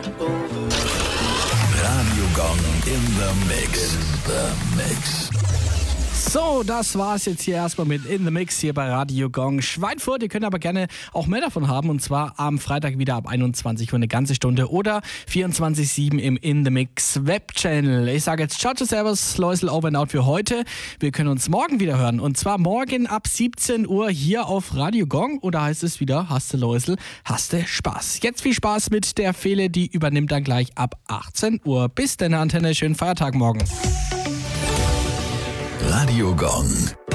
Radio Gong in the Mix. So, das war's jetzt hier erstmal mit In the Mix hier bei Radio Gong Schweinfurt. Ihr könnt aber gerne auch mehr davon haben, und zwar am Freitag wieder ab 21 Uhr eine ganze Stunde oder 24/7 im In the Mix Webchannel. Ich sage jetzt ciao, servus, Läusel, over and out für heute. Wir können uns morgen wieder hören, und zwar morgen ab 17 Uhr hier auf Radio Gong. Oder heißt es wieder, hast du Läusel, hast du Spaß. Jetzt viel Spaß mit der Fele, die übernimmt dann gleich ab 18 Uhr. Bis dann, Antenne, schönen Feiertag morgen. Radio Gong.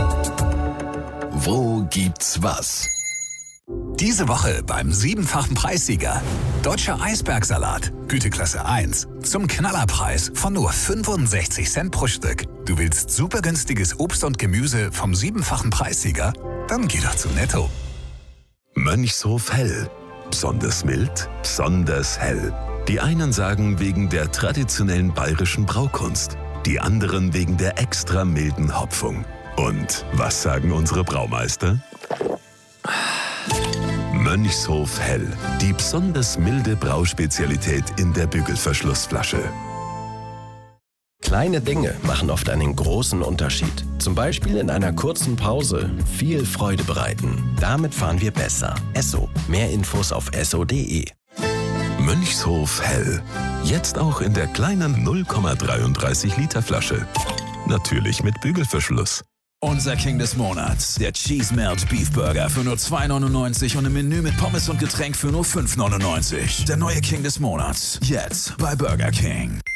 Wo gibt's was? Diese Woche beim 7-fachen Preissieger. Deutscher Eisbergsalat, Güteklasse 1. Zum Knallerpreis von nur 65 Cent pro Stück. Du willst super günstiges Obst und Gemüse vom 7-fachen Preissieger? Dann geh doch zu Netto. Mönchshof Hell. Besonders mild, besonders hell. Die einen sagen wegen der traditionellen bayerischen Braukunst. Die anderen wegen der extra milden Hopfung. Und was sagen unsere Braumeister? Mönchshof Hell. Die besonders milde Brauspezialität in der Bügelverschlussflasche. Kleine Dinge machen oft einen großen Unterschied. Zum Beispiel in einer kurzen Pause viel Freude bereiten. Damit fahren wir besser. Esso. Mehr Infos auf esso.de. Mönchshof Hell. Jetzt auch in der kleinen 0,33 Liter Flasche. Natürlich mit Bügelverschluss. Unser King des Monats, der Cheese Melt Beef Burger für nur 2,99 und im Menü mit Pommes und Getränk für nur 5,99. Der neue King des Monats, jetzt bei Burger King.